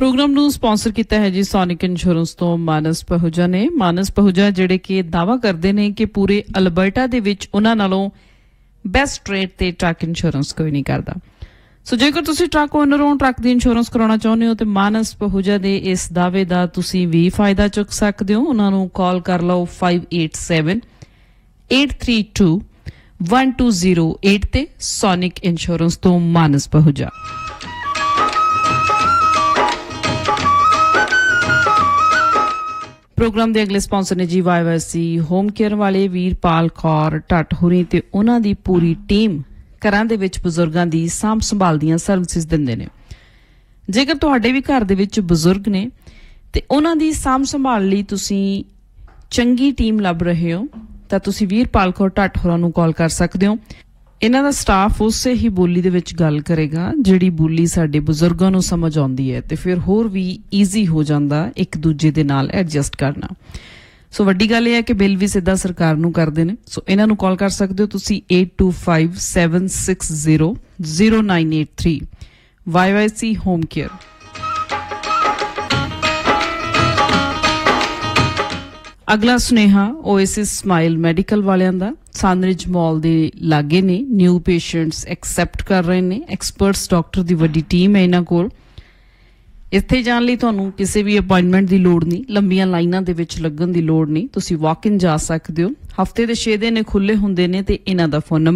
Programme ਨੂੰ sponsor ਕੀਤਾ ਹੈ ਜੀ ਸੋਨਿਕ ਇੰਸ਼ੋਰੈਂਸ ਤੋਂ ਮਾਨਸ ਪਹੂਜਾ ਨੇ। ਮਾਨਸ ਪਹੂਜਾ ਜਿਹੜੇ ਕਿ ਦਾਅਵਾ ਕਰਦੇ ਨੇ ਕਿ ਪੂਰੇ ਅਲਬਰਟਾ ਦੇ ਵਿੱਚ ਉਹਨਾਂ ਨਾਲੋਂ ਬੈਸਟ ਰੇਟ ਤੇ ਟਰੱਕ ਇੰਸ਼ੋਰੈਂਸ ਕੋਈ ਨਹੀਂ ਕਰਦਾ। ਸੋ ਜੇਕਰ ਤੁਸੀਂ ਟਰੱਕ ਓਨਰ ਹੋ, ਟਰੱਕ ਦੀ ਇੰਸ਼ੋਰੈਂਸ ਕਰਾਉਣਾ ਚਾਹੁੰਦੇ ਹੋ ਤੇ ਮਾਨਸ ਪਹੂਜਾ ਦੇ ਇਸ ਦਾਅਵੇ ਦਾ ਤੁਸੀਂ ਵੀ ਫਾਇਦਾ ਚੁੱਕ ਸਕਦੇ ਹੋ। ਉਹਨਾਂ ਨੂੰ ਕਾਲ ਕਰ ਲਓ 587-832-1208 ਤੇ ਸੋਨਿਕ ਇੰਸ਼ੋਰੈਂਸ ਤੋਂ ਮਾਨਸ ਪਹੂਜਾ। ਪ੍ਰੋਗਰਾਮ ਦੇ ਅਗਲੇ ਸਪਾਂਸਰ ਨੇ ਜੀ YYC ਹੋਮ ਕੇਅਰ ਵਾਲੇ ਵੀਰਪਾਲ ਕੌਰ ਢੱਟ ਹੋਰੀ ਤੇ ਉਹਨਾਂ ਦੀ ਪੂਰੀ ਟੀਮ ਘਰਾਂ ਦੇ ਵਿੱਚ ਬਜ਼ੁਰਗਾਂ ਦੀ ਸਾਂਭ ਸੰਭਾਲ ਦੀਆਂ ਸਰਵਿਸਿਜ਼ ਦਿੰਦੇ ਨੇ। ਜੇਕਰ ਤੁਹਾਡੇ ਵੀ ਘਰ ਦੇ ਵਿੱਚ ਬਜ਼ੁਰਗ ਨੇ ਤੇ ਉਹਨਾਂ ਦੀ ਸਾਂਭ ਸੰਭਾਲ ਲਈ ਤੁਸੀਂ ਚੰਗੀ ਟੀਮ ਲੱਭ ਰਹੇ ਹੋ ਤਾਂ ਤੁਸੀਂ ਵੀਰਪਾਲ ਕੌਰ ਢੱਟ ਹੋਰਾਂ ਨੂੰ ਕਾਲ ਕਰ ਸਕਦੇ ਹੋ। ਇਹਨਾਂ ਦਾ ਸਟਾਫ ਉਸੇ ਹੀ ਬੋਲੀ ਦੇ ਵਿੱਚ ਗੱਲ ਕਰੇਗਾ ਜਿਹੜੀ ਬੋਲੀ ਸਾਡੇ ਬਜ਼ੁਰਗਾਂ ਨੂੰ ਸਮਝ ਆਉਂਦੀ ਹੈ ਤੇ ਫਿਰ ਹੋਰ ਵੀ ਈਜ਼ੀ ਹੋ ਜਾਂਦਾ ਇੱਕ ਦੂਜੇ ਦੇ ਨਾਲ ਐਡਜਸਟ ਕਰਨਾ। ਸੋ ਵੱਡੀ ਗੱਲ ਇਹ ਹੈ ਕਿ ਬਿੱਲ ਵੀ ਸਿੱਧਾ ਸਰਕਾਰ ਨੂੰ ਕਰਦੇ ਨੇ। ਸੋ ਇਹਨਾਂ ਨੂੰ ਕਾਲ ਕਰ ਸਕਦੇ ਹੋ ਤੁਸੀਂ 8257600983 YYC ਹੋਮ ਕੇਅਰ। ਅਗਲਾ ਸੁਨੇਹਾ ਓਏਸਿਸ ਸਮਾਈਲ ਮੈਡੀਕਲ ਵਾਲਿਆਂ ਦਾ। ਸਾਨਰਿਜ ਮਾਲ ਦੇ ਲਾਗੇ ਨੇ, ਨਿਊ ਪੇਸ਼ੈਂਟਸ ਐਕਸੈਪਟ ਕਰ ਰਹੇ ਨੇ। ਐਕਸਪਰਟਸ ਡਾਕਟਰ ਦੀ ਵੱਡੀ ਟੀਮ ਹੈ ਇਹਨਾਂ ਕੋਲ। ਇੱਥੇ ਜਾਣ ਲਈ ਤੁਹਾਨੂੰ ਕਿਸੇ ਵੀ ਅਪਾਇੰਟਮੈਂਟ ਦੀ ਲੋੜ ਨਹੀਂ, ਲੰਬੀਆਂ ਲਾਈਨਾਂ ਦੇ ਵਿੱਚ ਲੱਗਣ ਦੀ ਲੋੜ ਨਹੀਂ। ਤੁਸੀਂ ਵਾਕ ਇਨ ਜਾ ਸਕਦੇ ਹੋ। ਹਫਤੇ ਦੇ 6 ਦਿਨ ਖੁੱਲੇ ਹੁੰਦੇ ਨੇ ਤੇ ਇਹਨਾਂ ਦਾ ਫੋਨ